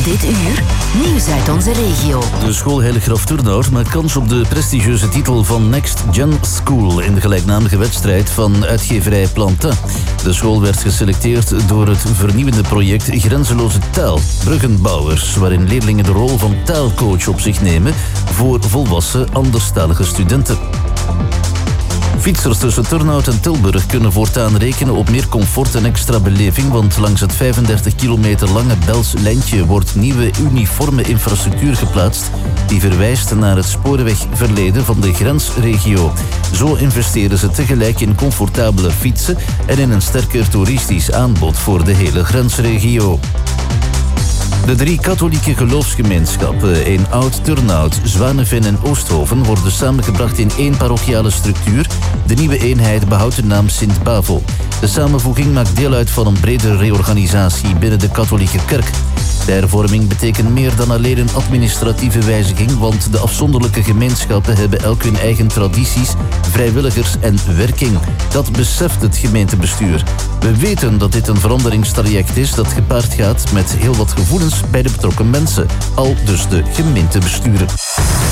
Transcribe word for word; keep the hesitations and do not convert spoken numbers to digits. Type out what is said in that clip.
Dit uur, nieuws uit onze regio. De school Heiliggraf Turnhout maakt kans op de prestigieuze titel van Next Gen School in de gelijknamige wedstrijd van uitgeverij Plantin. De school werd geselecteerd door het vernieuwende project Grenzeloze Taal, Bruggenbouwers, waarin leerlingen de rol van taalcoach op zich nemen voor volwassen anderstalige studenten. Fietsers tussen Turnhout en Tilburg kunnen voortaan rekenen op meer comfort en extra beleving, want langs het vijfendertig kilometer lange Bels lijntje wordt nieuwe uniforme infrastructuur geplaatst die verwijst naar het spoorwegverleden van de grensregio. Zo investeren ze tegelijk in comfortabele fietsen en in een sterker toeristisch aanbod voor de hele grensregio. De drie katholieke geloofsgemeenschappen in Oud-Turnhout, Zwanenveen en Oosthoven worden samengebracht in één parochiale structuur. De nieuwe eenheid behoudt de naam Sint-Bavo. De samenvoeging maakt deel uit van een bredere reorganisatie binnen de katholieke kerk. De hervorming betekent meer dan alleen een administratieve wijziging, want de afzonderlijke gemeenschappen hebben elk hun eigen tradities, vrijwilligers en werking. Dat beseft het gemeentebestuur. We weten dat dit een veranderingstraject is dat gepaard gaat met heel wat gevoelens bij de betrokken mensen, al dus de gemeentebesturen.